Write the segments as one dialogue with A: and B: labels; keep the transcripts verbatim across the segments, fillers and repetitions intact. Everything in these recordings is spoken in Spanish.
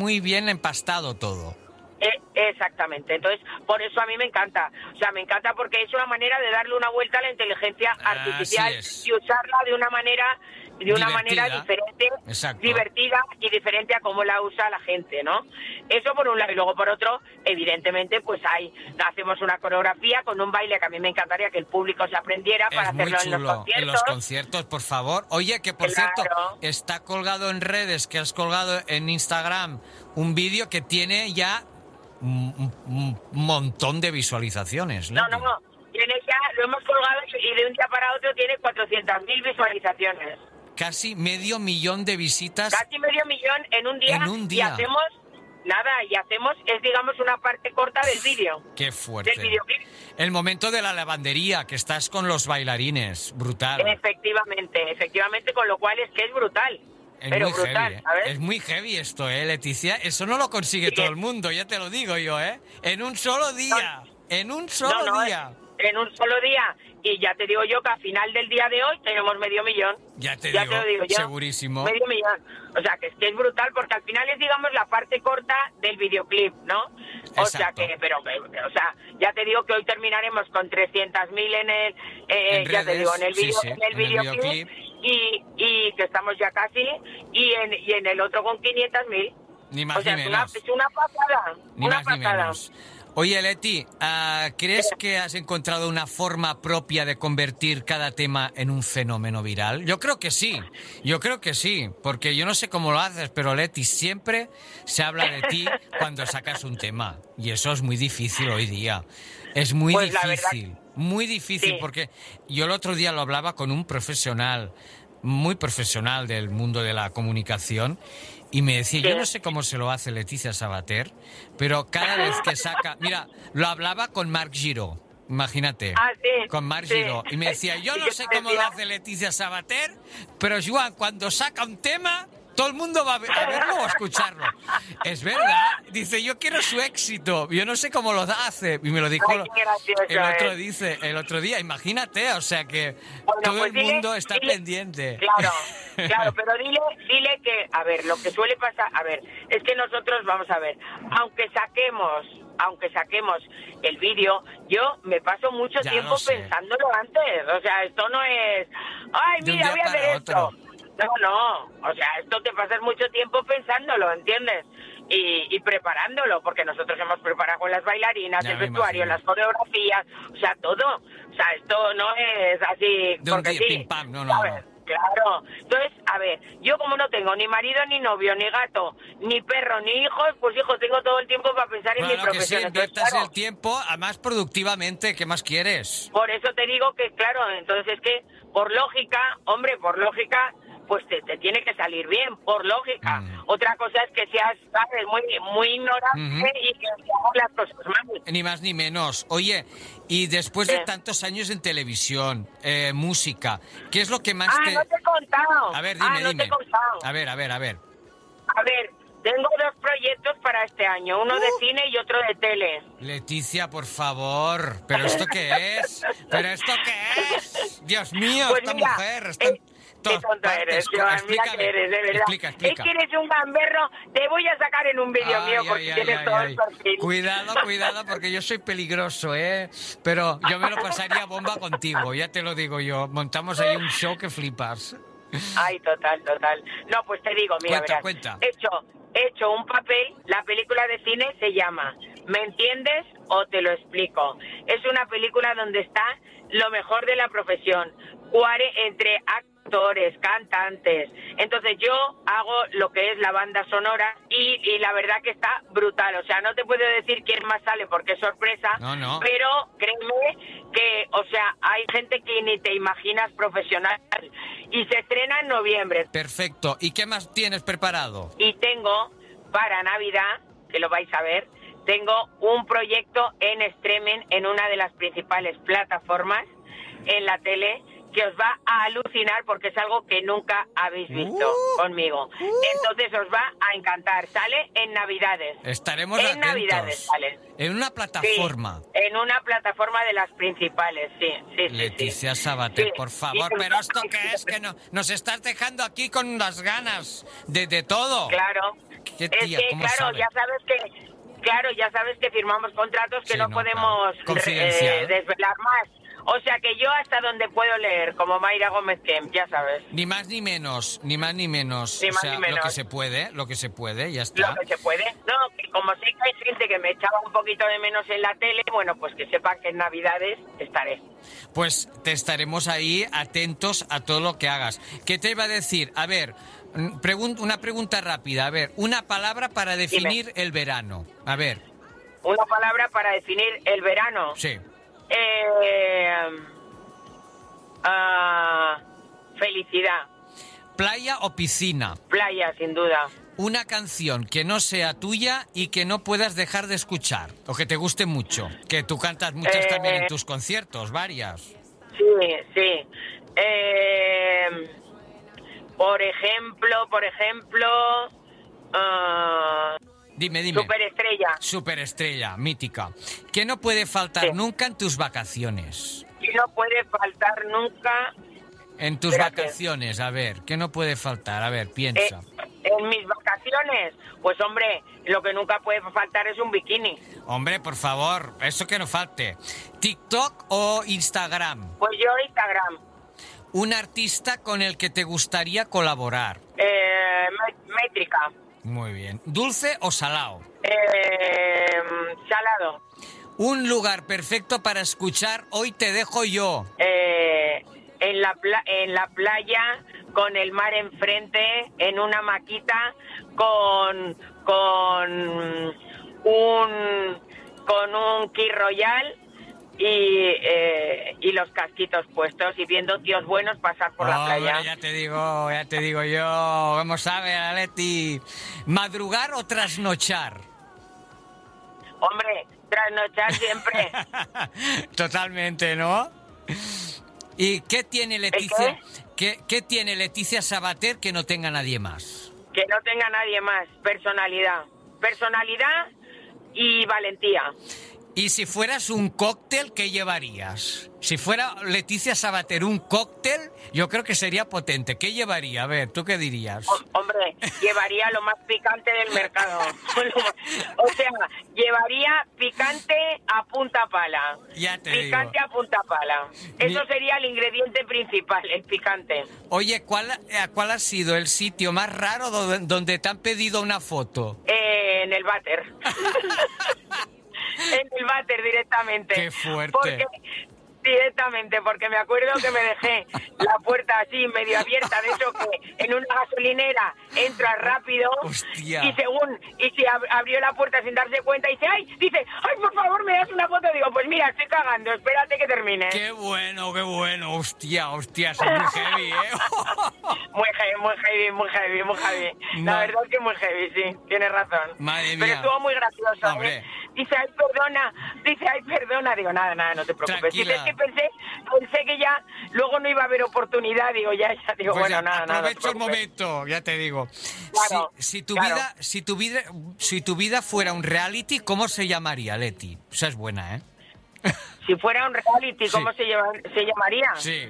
A: muy bien empastado todo.
B: Eh, exactamente, entonces por eso a mí me encanta, o sea, me encanta porque es una manera de darle una vuelta a la inteligencia artificial y usarla de una manera de una
A: divertida.
B: manera diferente,
A: Exacto.
B: divertida y diferente a cómo la usa la gente, ¿no? Eso por un lado, y luego por otro, evidentemente, pues hay, hacemos una coreografía con un baile que a mí me encantaría que el público se aprendiera para
A: es muy
B: hacerlo
A: chulo.
B: en los conciertos.
A: En los conciertos, por favor. Oye, que por
B: Claro.
A: cierto, está colgado en redes, que has colgado en Instagram, un vídeo que tiene ya un, un montón de visualizaciones, ¿no?
B: No, no, no. Tiene ya, lo hemos colgado y de un día para otro tiene cuatrocientas mil visualizaciones.
A: Casi medio millón de visitas.
B: Casi medio millón en un día.
A: En un día.
B: Y hacemos, nada, y hacemos, es digamos una parte corta del vídeo.
A: Qué fuerte.
B: Del videoclip.
A: El momento de la lavandería, que estás con los bailarines, brutal.
B: Efectivamente, efectivamente, con lo cual es que es brutal.
A: Es
B: pero
A: muy
B: brutal,
A: heavy,
B: ¿sabes?
A: es muy heavy esto, ¿eh, Leticia? Eso no lo consigue
B: Sí.
A: todo el mundo, ya te lo digo yo, ¿eh? En un solo día, en un solo
B: No, no,
A: día.
B: En un solo día. Y ya te digo yo que a final del día de hoy tenemos medio millón.
A: Ya te
B: ya
A: digo,
B: te lo digo yo.
A: segurísimo.
B: Medio millón. O sea, que es que es brutal porque al final es, digamos, la parte corta del videoclip, ¿no? O sea
A: Exacto.
B: que, pero, o sea, ya te digo que hoy terminaremos con trescientas mil en el, eh,
A: En
B: ya te
A: redes,
B: digo, en el,
A: sí,
B: video,
A: sí,
B: en el
A: en el
B: videoclip,
A: videoclip.
B: y, y que estamos ya casi, y en, y en el otro con quinientas mil.
A: Ni más
B: O sea,
A: ni
B: es una,
A: menos.
B: es una pasada,
A: Ni
B: una
A: más ni
B: pasada.
A: menos. Oye, Leti, ah, ¿crees que has encontrado una forma propia de convertir cada tema en un fenómeno viral? Yo creo que sí, yo creo que sí, porque yo no sé cómo lo haces, pero Leti, siempre se habla de ti cuando sacas un tema, y eso es muy difícil hoy día. Es muy
B: Pues la verdad-
A: difícil, muy difícil,
B: Sí.
A: porque yo el otro día lo hablaba con un profesional, muy profesional del mundo de la comunicación, y me decía,
B: Sí.
A: yo no sé cómo se lo hace Leticia Sabater, pero cada vez que saca... Mira, lo hablaba con Marc Giró, imagínate.
B: Ah, sí,
A: Con Marc
B: sí.
A: Giró. Y me decía, yo
B: ¿Y
A: no
B: qué
A: sé
B: te
A: cómo lo
B: decía?
A: hace Leticia Sabater, pero Joan, cuando saca un tema, todo el mundo va a ver- a verlo o a escucharlo. Es verdad. Dice, yo quiero su éxito. Yo no sé cómo lo hace. Y me lo dijo
B: Ay, qué gracioso
A: el otro,
B: es.
A: dice, el otro día. Imagínate, o sea que
B: Bueno,
A: todo
B: pues
A: el
B: dile-
A: mundo está
B: dile-
A: pendiente.
B: Claro, claro, pero dile, dile que, a ver, lo que suele pasar, a ver, es que nosotros, vamos a ver, aunque saquemos, aunque saquemos el vídeo, yo me paso mucho
A: Ya
B: tiempo
A: lo sé.
B: pensándolo antes, o sea, esto no es, ay,
A: De un
B: mira,
A: día
B: voy a hacer
A: para
B: esto.
A: otro.
B: No, no, o sea, esto te pasas mucho tiempo pensándolo, ¿entiendes? Y, y preparándolo, porque nosotros hemos preparado con las bailarinas,
A: Ya
B: el
A: me
B: vestuario,
A: imagino.
B: las coreografías, o sea, todo. O sea, esto no es así
A: De un
B: porque
A: día,
B: sí.
A: pim, pam, no, no,
B: ¿sabes?
A: no.
B: Claro. Entonces, a ver, yo como no tengo ni marido, ni novio, ni gato, ni perro, ni hijos, pues hijo, tengo todo el tiempo para pensar en mi
A: Claro que sí,
B: profesión. Entonces,
A: inviertas
B: claro,
A: el tiempo, además productivamente, ¿qué más quieres?
B: por eso te digo que, claro, entonces es que, por lógica, hombre, por lógica, pues te, te tiene que salir bien, por lógica.
A: Mm.
B: Otra cosa es que seas, ¿sabes?, muy, muy ignorante
A: Ujú.
B: y que hagas las cosas mal.
A: Ni más ni menos. Oye, y después de
B: Sí.
A: tantos años en televisión, eh, música, ¿qué es lo que más
B: Ah,
A: te...?
B: no te he contado.
A: A ver, dime,
B: ah, no
A: dime.
B: te he contado.
A: A ver, a ver, a ver.
B: A ver, tengo dos proyectos para este año, uno de cine y otro de tele.
A: Leticia, por favor. ¿Pero esto qué es? ¿Pero esto qué es? Dios mío,
B: Pues
A: esta
B: mira,
A: mujer está
B: eh,
A: en
B: qué
A: todas
B: tonto
A: partes.
B: eres, Joan, mira
A: Explícame.
B: que eres, de verdad.
A: Explica, explica.
B: Es que eres un gamberro, te voy a sacar en un vídeo
A: Ay,
B: mío
A: ay,
B: porque
A: ay,
B: tienes
A: ay,
B: todo
A: ay.
B: el perfil.
A: Cuidado, cuidado, porque yo soy peligroso, ¿eh? Pero yo me lo pasaría bomba contigo, ya te lo digo yo. Montamos ahí un show que flipas.
B: Ay, total, total. No, pues te digo, mira,
A: Cuenta,
B: verás,
A: cuenta.
B: He hecho, he hecho un papel, la película de cine se llama ¿Me entiendes o te lo explico? Es una película donde está lo mejor de la profesión, cuare, entre actores, cantantes. Entonces yo hago lo que es la banda sonora y, y la verdad que está brutal. O sea, no te puedo decir quién más sale porque es sorpresa,
A: No, no.
B: pero créeme que, o sea, hay gente que ni te imaginas profesional y se estrena en noviembre.
A: Perfecto. ¿Y qué más tienes preparado?
B: Y tengo para Navidad, que lo vais a ver, tengo un proyecto en streaming en una de las principales plataformas en la tele que os va a alucinar porque es algo que nunca habéis visto
A: Uh,
B: conmigo. Entonces os va a encantar. Sale en Navidades.
A: Estaremos
B: en
A: atentos.
B: Navidades sale.
A: En una
B: Sí,
A: plataforma.
B: en una plataforma de las principales, sí. sí, sí,
A: Leticia
B: sí.
A: Sabater,
B: Sí.
A: por favor.
B: Y-
A: ¿Pero esto qué es? Que no, nos estás dejando aquí con las ganas de, de todo.
B: Claro,
A: qué
B: Es
A: tía,
B: que,
A: ¿cómo
B: claro,
A: sabe?
B: ya sabes que... Claro, ya sabes que firmamos contratos que
A: Sí,
B: no,
A: no,
B: podemos
A: claro. Confidencial.
B: eh, desvelar más. O sea que yo hasta donde puedo leer, como Mayra Gómez Kemp, ya sabes.
A: Ni más ni menos, ni más ni menos.
B: Ni
A: o
B: más
A: sea,
B: ni
A: lo
B: menos.
A: que se puede, lo que se puede, ya
B: Lo
A: está.
B: que se puede. No, que como sé que hay gente que me echaba un poquito de menos en la tele, bueno, pues que sepan que en Navidades estaré.
A: Pues te estaremos ahí atentos a todo lo que hagas. ¿Qué te iba a decir? A ver, mm, pregun- una pregunta rápida. A ver, una palabra para definir el verano. A ver,
B: Una palabra para definir el verano.
A: sí.
B: Eh, ah, felicidad.
A: Playa o piscina.
B: Playa, sin duda.
A: Una canción que no sea tuya y que no puedas dejar de escuchar. O que te guste mucho. Que tú cantas muchas
B: Eh,
A: también en tus conciertos, varias.
B: Sí, sí. Eh, por ejemplo, por ejemplo... ah,
A: Dime, dime.
B: Superestrella.
A: Superestrella, mítica. ¿Qué no puede faltar
B: Sí.
A: nunca en tus vacaciones?
B: Y no puede faltar nunca...
A: En tus
B: Espérate.
A: vacaciones, a ver, ¿qué no puede faltar? A ver,
B: eh,
A: piensa.
B: en mis vacaciones, pues hombre, lo que nunca puede faltar es un bikini.
A: Hombre, por favor, eso que no falte. ¿TikTok o Instagram?
B: Pues yo Instagram.
A: Un artista con el que te gustaría colaborar.
B: Eh, me- métrica.
A: Muy bien. ¿Dulce o salado?
B: Eh, salado.
A: Un lugar perfecto para escuchar Hoy te dejo yo.
B: Eh, en, la pla- en la playa, con el mar enfrente, en una maquita, con, con un con un Key Royal y, eh, y los casquitos puestos y viendo tíos buenos pasar por la
A: Hombre,
B: playa.
A: ya te digo, ya te digo yo. Vamos a ver, Aleti. ¿Madrugar o trasnochar?
B: Hombre, trasnochar siempre.
A: Totalmente, ¿no? ¿Y qué tiene Leticia? ¿Qué, qué tiene Leticia Sabater que no tenga nadie más?
B: Que no tenga nadie más. Personalidad. Personalidad y valentía.
A: Y si fueras un cóctel, ¿qué llevarías? Si fuera Leticia Sabater un cóctel, yo creo que sería potente. ¿Qué llevaría? A ver, ¿tú qué dirías?
B: Hom- Hombre, llevaría lo más picante del mercado. O sea, llevaría picante a punta pala.
A: Ya te
B: Picante
A: digo.
B: a punta pala. Eso
A: Ni-
B: sería el ingrediente principal, el picante.
A: Oye, ¿cuál, eh, ¿cuál ha sido el sitio más raro do- donde te han pedido una foto?
B: Eh, en el váter. En el váter directamente.
A: Qué fuerte.
B: Porque, directamente, porque me acuerdo que me dejé la puerta así medio abierta, de eso que en una gasolinera entra rápido.
A: Hostia.
B: Y según, y se ab- abrió la puerta sin darse cuenta y dice, ay, dice, ay, por favor, me das una foto. Digo, pues mira, estoy cagando, espérate que termine.
A: Qué bueno, qué bueno. Hostia, hostia, eso es muy heavy, ¿eh?
B: Muy heavy, muy heavy, muy heavy, muy heavy. La
A: Ma-
B: verdad es que muy heavy, sí, tienes razón.
A: Madre
B: Pero
A: mía.
B: estuvo muy gracioso.
A: Hombre.
B: ¿eh? Dice, ay, perdona, dice, ay, perdona. Digo, nada, nada, no te preocupes.
A: Tranquila.
B: Dice, es que pensé, pensé que ya luego no iba a haber oportunidad. Digo, ya, ya, digo,
A: Pues
B: bueno,
A: ya,
B: nada, nada. no te
A: aprovecho el
B: preocupes.
A: momento, ya te digo.
B: Claro,
A: si, si tu
B: claro.
A: vida, si tu vida, si tu vida fuera un reality, ¿cómo se llamaría, Leti? Esa es buena, ¿eh?
B: Si fuera un reality, ¿cómo
A: Sí.
B: se, llama- se llamaría?
A: Sí.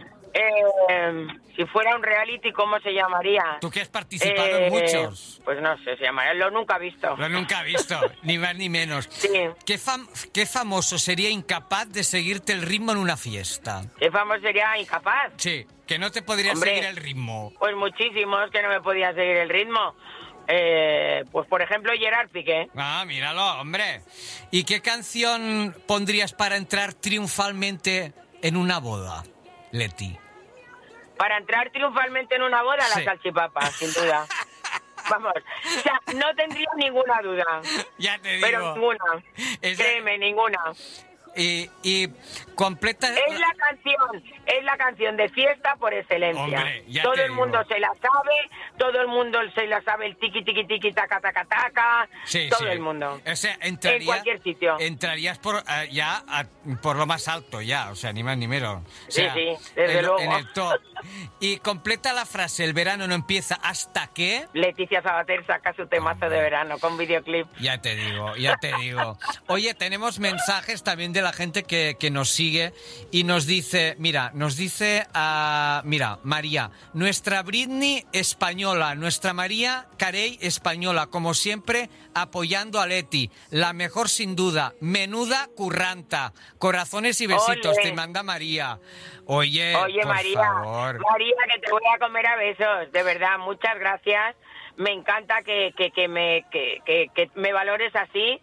B: Eh, si fuera un reality, ¿cómo se llamaría?
A: Tú que has participado
B: Eh,
A: en muchos.
B: Pues no sé, se llamaría, lo nunca he visto.
A: Lo nunca he visto, ni más ni menos.
B: Sí.
A: ¿Qué, fam- ¿Qué famoso sería incapaz de seguirte el ritmo en una fiesta?
B: ¿Qué famoso sería incapaz?
A: Sí, que no te podría
B: Hombre.
A: seguir el ritmo.
B: Pues muchísimos que no me podía seguir el ritmo. Eh, pues por ejemplo Gerard Piqué.
A: Ah, míralo, hombre. ¿Y qué canción pondrías para entrar triunfalmente en una boda, Leti?
B: Para entrar triunfalmente en una boda,
A: Sí.
B: la salchipapa, sin duda. Vamos, o sea, no tendría ninguna duda.
A: Ya te digo.
B: Pero ninguna.
A: Esa-
B: Créeme, ninguna.
A: Y, y completa...
B: Es la canción, es la canción de fiesta por excelencia.
A: Hombre, ya
B: todo
A: te
B: el mundo
A: digo.
B: se la sabe, todo el mundo se la sabe el tiqui tiqui tiqui taca taca taca,
A: Sí,
B: todo
A: sí.
B: el mundo.
A: O sea, entraría,
B: En cualquier sitio.
A: Entrarías por eh, ya a- por lo más alto ya, o sea, ni más ni menos. O
B: Sí,
A: sea,
B: sí, desde
A: en,
B: luego.
A: en el top. Y completa la frase, el verano no empieza hasta que...
B: Leticia Sabater saca su temazo de verano con videoclip.
A: Ya te digo, ya te digo. Oye, tenemos mensajes también de la gente que, que nos sigue y nos dice, mira, nos dice, uh, mira, María, nuestra Britney española, nuestra María Carey española, como siempre, apoyando a Leti, la mejor sin duda, menuda curranta, corazones y besitos,
B: Ole.
A: te manda María. Oye,
B: Oye,
A: por
B: María,
A: favor.
B: María, que te voy a comer a besos, de verdad, muchas gracias. Me encanta que, que, que, me, que, que, que me valores así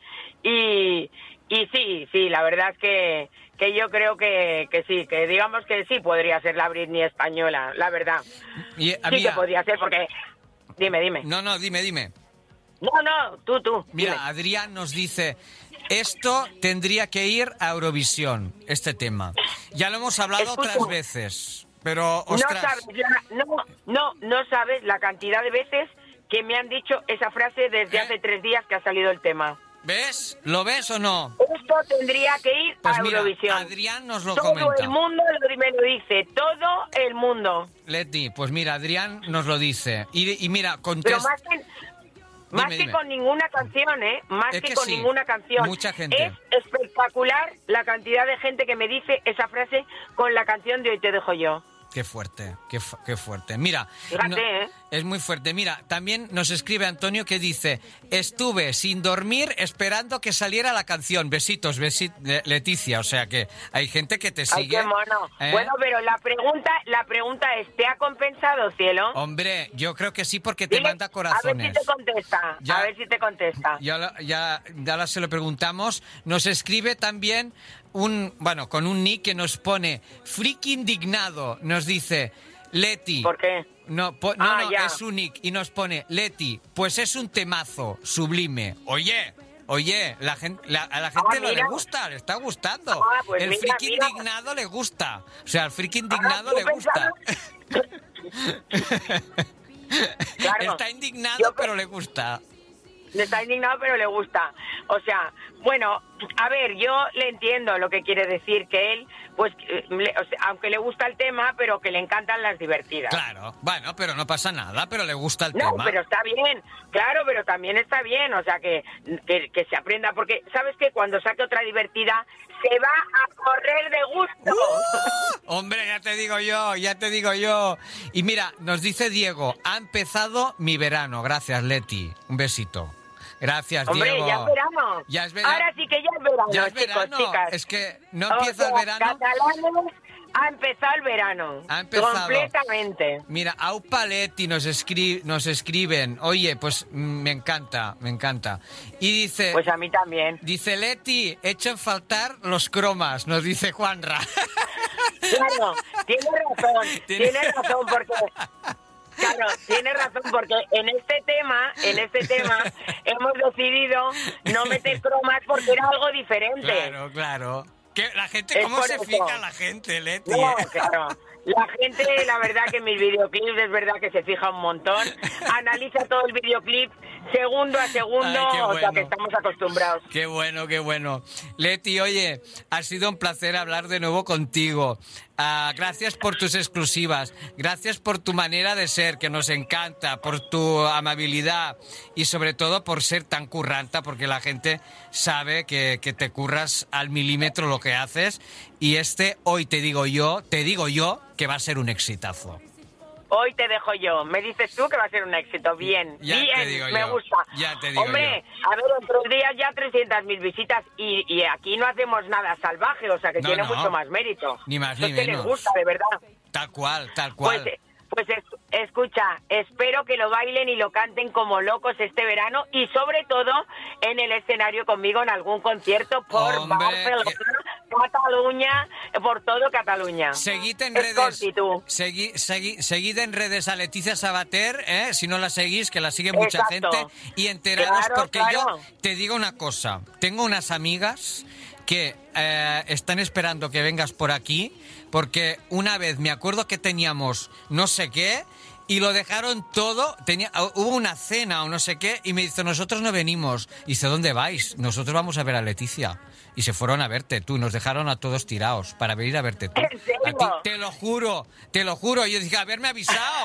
B: y, y sí, sí, la verdad es que, que yo creo que, que sí, que digamos que sí podría ser la Britney española, la verdad.
A: Y,
B: Sí
A: amiga,
B: que podría ser porque... Dime, dime.
A: no, no, dime, dime.
B: No, no, tú, tú.
A: Mira,
B: dime.
A: Adrián nos dice, esto tendría que ir a Eurovisión, este tema. Ya lo hemos hablado
B: Escucha.
A: otras veces, pero,
B: No
A: ostras...
B: sabes, la- no, no, no sabes la cantidad de veces que me han dicho esa frase desde
A: ¿Eh?
B: hace tres días que ha salido el tema.
A: ¿Ves? ¿Lo ves o no?
B: Esto tendría que ir
A: Pues
B: a
A: mira,
B: Eurovisión.
A: Adrián nos lo
B: Todo
A: comenta.
B: el mundo lo- me lo dice, todo el mundo.
A: Leti, pues mira, Adrián nos lo dice. Y, y mira,
B: Pero
A: contesta...
B: más que, más que
A: dime.
B: con ninguna canción, ¿eh? Más
A: Es
B: que,
A: que
B: con
A: sí,
B: ninguna canción.
A: mucha gente.
B: Es espectacular la cantidad de gente que me dice esa frase con la canción de Hoy te dejo yo.
A: Qué fuerte, qué, fu- qué fuerte. Mira,
B: Fíjate,
A: no-
B: ¿eh?
A: es muy fuerte. Mira, también nos escribe Antonio que dice, estuve sin dormir esperando que saliera la canción. Besitos, besi- de- Leticia. O sea que hay gente que te
B: Ay,
A: sigue.
B: qué mono.
A: ¿eh?
B: Bueno, pero la pregunta, la pregunta es, ¿te ha compensado, cielo?
A: Hombre, yo creo que sí porque te
B: Dile-
A: manda
B: A ver
A: corazones.
B: si te contesta,
A: Ya.
B: a ver si te contesta.
A: Ya, lo- ya, ya ahora se lo preguntamos. Nos escribe también un, bueno, con un nick que nos pone friki indignado. Nos dice, Leti.
B: ¿Por qué?
A: No, po- no,
B: Ah,
A: no,
B: ya.
A: es un nick. Y nos pone, Leti, pues es un temazo, sublime. Oye, oye, la gente, la- a la gente
B: Ah,
A: no le
B: mira.
A: gusta, le está gustando.
B: Ah, pues
A: El
B: mira,
A: friki
B: mira.
A: indignado le gusta. O sea, al friki indignado
B: Ah,
A: le
B: yo
A: gusta.
B: Claro.
A: Está indignado,
B: Yo-
A: pero le gusta.
B: Le está indignado, pero le gusta. O sea, bueno, a ver, yo le entiendo lo que quiere decir, que él, pues, eh, le- o sea, aunque le gusta el tema, pero que le encantan las divertidas.
A: Claro, bueno, pero no pasa nada, pero le gusta el
B: No,
A: tema.
B: pero está bien, claro, pero también está bien, o sea, que, que, que se aprenda, porque, ¿sabes qué? Cuando saque otra divertida, se va a correr de gusto.
A: ¡Uh! Hombre, ya te digo yo, ya te digo yo. Y mira, nos dice Diego, ha empezado mi verano. Gracias, Leti. Un besito. Gracias,
B: Hombre,
A: Diego.
B: ya es verano.
A: Ya es verano.
B: Ahora sí que ya es verano,
A: Ya es
B: chicos,
A: verano.
B: chicas.
A: Es que no
B: O
A: empieza el
B: sea,
A: verano.
B: Catalanes, ha empezado el verano.
A: Ha empezado.
B: Completamente.
A: Mira, Aupa Leti nos, escri- nos escriben. Oye, pues mm, me encanta, me encanta. Y dice...
B: Pues a mí también.
A: Dice Leti, echan faltar los cromas, nos dice Juanra.
B: Claro, tiene razón,
A: Tiene-
B: tiene razón porque... Claro, tiene razón porque en este tema, en este tema, hemos decidido no meter cromas porque era algo diferente.
A: Claro, claro. Que la gente,
B: Es
A: ¿cómo
B: por
A: se
B: eso.
A: fija la gente, Leti?
B: No, claro. La gente, la verdad que en mis videoclips es verdad que se fija un montón. Analiza todo el videoclip segundo a segundo,
A: Ay, qué
B: o sea
A: bueno.
B: que estamos acostumbrados.
A: Qué bueno, qué bueno. Leti, oye, ha sido un placer hablar de nuevo contigo. Ah, gracias por tus exclusivas, gracias por tu manera de ser, que nos encanta, por tu amabilidad y sobre todo por ser tan curranta, porque la gente sabe que, que te curras al milímetro lo que haces. Y este, hoy te digo yo, te digo yo, que va a ser un exitazo.
B: Hoy te dejo yo. Me dices tú que va a ser un éxito. Bien,
A: Ya
B: bien,
A: te digo
B: me
A: yo,
B: gusta.
A: ya te digo
B: Hombre, a ver, en tres días ya trescientas mil visitas y, y aquí no hacemos nada salvaje, o sea que
A: No,
B: tiene
A: no.
B: mucho más mérito.
A: Ni más
B: Eso
A: ni
B: es que
A: menos.
B: les gusta, de verdad.
A: Tal cual, tal
B: Pues,
A: cual.
B: eh, pues es- escucha, espero que lo bailen y lo canten como locos este verano y sobre todo en el escenario conmigo en algún concierto por
A: Hombre,
B: Barcelona, Cataluña, por todo Cataluña.
A: Seguid en
B: Es
A: redes.
B: corti, tú.
A: Segui- segui- seguid en redes a Leticia Sabater, ¿eh? Si no la seguís, que la sigue mucha
B: Exacto.
A: gente. Y enteraros,
B: Claro,
A: porque
B: claro.
A: yo te digo una cosa. Tengo unas amigas que eh, están esperando que vengas por aquí, porque una vez me acuerdo que teníamos no sé qué. Y lo dejaron todo, tenía, hubo una cena o no sé qué, y me dice, nosotros no venimos. Y dice, ¿dónde vais? Nosotros vamos a ver a Leticia. Y se fueron a verte tú, nos dejaron a todos tirados para venir a verte tú.
B: ¿En serio?
A: A ti, te lo juro, te lo juro. Yo dije, haberme avisado,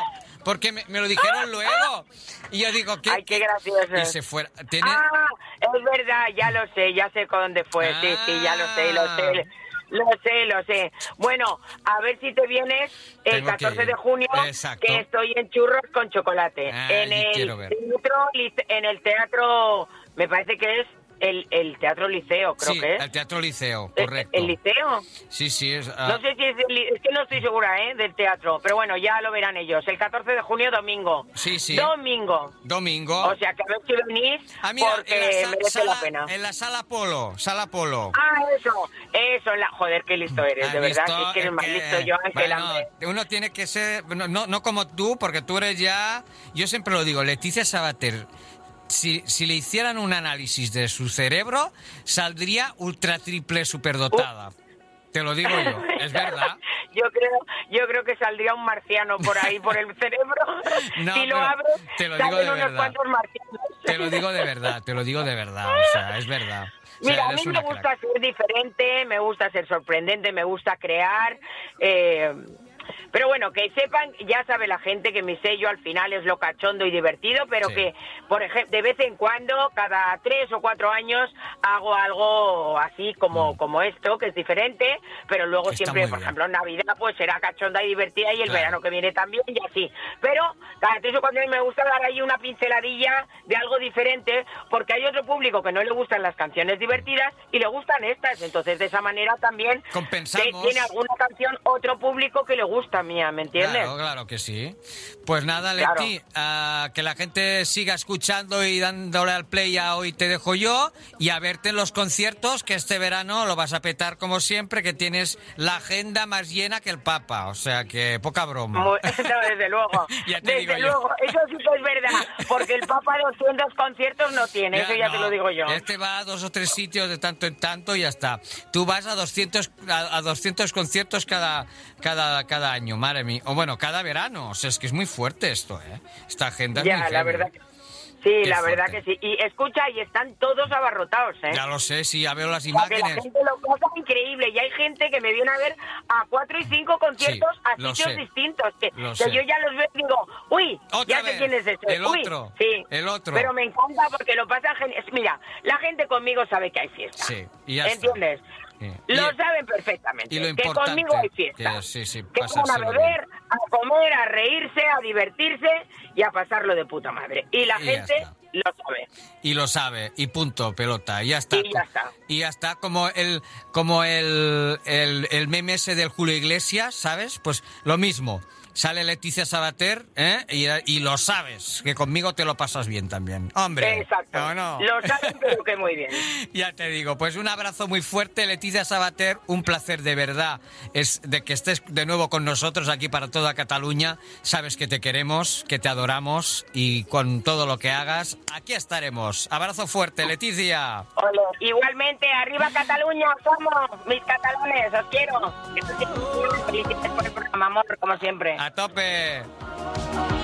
A: porque me, me lo dijeron luego. Y yo digo, ¿qué?
B: Ay, qué gracioso.
A: Y se fuera. ¿Tiene?
B: Ah, es verdad, ya lo sé, ya sé con dónde fue.
A: Ah.
B: Sí, sí, ya lo sé, lo sé. Lo sé, lo sé. Bueno, a ver si te vienes el
A: Tengo que
B: catorce
A: ir.
B: de junio,
A: Exacto.
B: que estoy en Churros con Chocolate.
A: Ah,
B: en,
A: y
B: el
A: quiero ver.
B: teatro, en el teatro, me parece que es el, el Teatro Liceo, creo
A: Sí,
B: que es.
A: el Teatro Liceo,
B: ¿El-
A: correcto.
B: ¿El Liceo?
A: Sí, sí, es... ah,
B: No sé si es, el, es que no estoy segura, ¿eh? Del teatro. Pero bueno, ya lo verán ellos. El catorce de junio, domingo.
A: Sí, sí.
B: Domingo.
A: Domingo.
B: O sea, que a ver si venís,
A: Ah, mira,
B: porque
A: en la, sa-
B: merece
A: sala,
B: la pena.
A: en la sala Polo, sala Polo.
B: Ah, eso. Eso, en la... Joder, qué listo eres,
A: ¿Has
B: de verdad.
A: visto?
B: Es que eres
A: Es
B: más
A: que,
B: listo yo, Ángel.
A: bueno,
B: Hambre.
A: uno tiene que ser, no, no, no como tú, porque tú eres ya, yo siempre lo digo, Leticia Sabater, si, si le hicieran un análisis de su cerebro, saldría ultra triple superdotada. Te lo digo yo, es verdad.
B: Yo creo, yo creo que saldría un marciano por ahí, por el cerebro.
A: No,
B: si lo
A: pero
B: abres,
A: te lo digo
B: salen
A: de
B: unos
A: verdad.
B: cuantos marcianos.
A: Te lo digo de verdad, te lo digo de verdad, o sea, es verdad. O sea,
B: Mira, a
A: eres
B: mí me
A: una
B: gusta
A: crack.
B: ser diferente, me gusta ser sorprendente, me gusta crear. eh, pero bueno, que sepan, ya sabe la gente que mi sello al final es lo cachondo y divertido, pero
A: Sí.
B: que, por ejemplo, de vez en cuando, cada tres o cuatro años, hago algo así como,
A: Mm.
B: como esto, que es diferente, pero luego
A: Está
B: siempre,
A: muy
B: por
A: bien.
B: ejemplo, en Navidad pues será cachonda y divertida y el
A: Claro.
B: verano que viene también y así. Pero cada tres o cuatro años me gusta dar ahí una pinceladilla de algo diferente, porque hay otro público que no le gustan las canciones divertidas y le gustan estas, entonces de esa manera también
A: Compensamos.
B: te- tiene alguna canción otro público que le gusta mía, ¿me entiendes?
A: Claro, claro que sí. Pues nada,
B: Claro.
A: Leti, ah, que la gente siga escuchando y dándole al play a Hoy Te Dejo Yo y a verte en los conciertos, que este verano lo vas a petar como siempre, que tienes la agenda más llena que el Papa, o sea que poca broma.
B: Muy- no, desde luego,
A: Ya te
B: desde
A: digo yo.
B: luego, eso sí que es verdad, porque el Papa doscientos conciertos no tiene, eso ya
A: no,
B: te lo digo yo.
A: Este va a dos o tres sitios de tanto en tanto y ya está. Tú vas a doscientos, a, a doscientos conciertos cada, cada, cada año, madre mía. O bueno, cada verano. O sea, es que es muy fuerte esto, ¿eh? Esta agenda es
B: Ya,
A: muy
B: la
A: heavy.
B: verdad que sí,
A: Qué
B: la verdad
A: fuerte.
B: que sí. Y escucha, y están todos abarrotados, ¿eh?
A: Ya lo sé, sí, ya veo las
B: O sea, que la
A: imágenes.
B: gente lo pasa increíble y hay gente que me viene a ver a cuatro y cinco conciertos
A: Sí,
B: a
A: lo
B: sitios
A: sé.
B: distintos. Que,
A: Lo
B: que
A: sé.
B: yo ya los veo y digo, uy,
A: Otra
B: ya
A: vez,
B: sé quién es ese.
A: el
B: Uy,
A: otro,
B: sí,
A: el otro.
B: Pero me encanta porque lo pasa genial. Mira, la gente conmigo sabe que hay fiesta.
A: Sí, y ya está.
B: ¿Entiendes?
A: Sí.
B: Lo
A: Y-
B: saben perfectamente.
A: y lo
B: que
A: importante,
B: conmigo hay fiesta.
A: que sí, sí,
B: que van a
A: pasárselo
B: beber, a comer, a reírse, a divertirse y a pasarlo de puta madre. Y la
A: Y ya
B: gente
A: está.
B: lo sabe.
A: Y lo sabe, y punto, pelota, y ya está.
B: Y ya está.
A: Y ya está, como el, como el, el, el meme ese del Julio Iglesias, ¿sabes? Pues lo mismo. Sale Leticia Sabater, ¿eh? Y, y lo sabes, que conmigo te lo pasas bien también. Hombre,
B: Exacto.
A: ¿o no?
B: Lo saben, pero que muy bien.
A: Ya te digo, pues un abrazo muy fuerte, Leticia Sabater, un placer de verdad es de que estés de nuevo con nosotros aquí para toda Cataluña. Sabes que te queremos, que te adoramos y con todo lo que hagas, aquí estaremos. Abrazo fuerte, Leticia.
B: Ole. Igualmente, arriba Cataluña, somos mis catalanes, os quiero. Felicidades por el programa, amor, como siempre.
A: A tope.